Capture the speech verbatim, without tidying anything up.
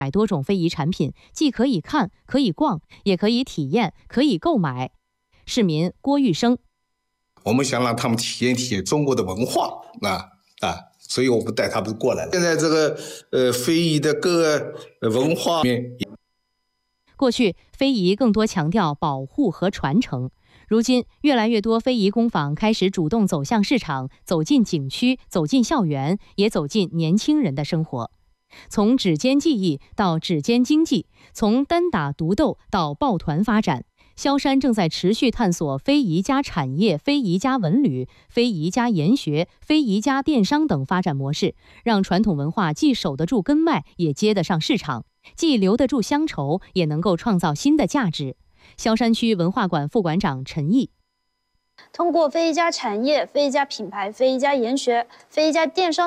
百多种非遗产品，既可以看、可以逛，也可以体验、可以购买。市民郭玉生， 我们想让他们体验体验中国的文化啊啊，所以我们带他们过来了。现在这个呃非遗的各个文化面， 过去非遗更多强调保护和传承。如今，越来越多非遗工坊开始主动走向市场，走进景区，走进校园，也走进年轻人的生活。从指尖技艺到指尖经济，从单打独斗到抱团发展，萧山正在持续探索非遗加产业、非遗加文旅、非遗加研学、非遗加电商等发展模式，让传统文化既守得住根脉，也接得上市场，既留得住乡愁，也能够创造新的价值。萧山区文化馆副馆长陈毅， 通过非遗加产业、非遗加品牌、非遗加研学、非遗加电商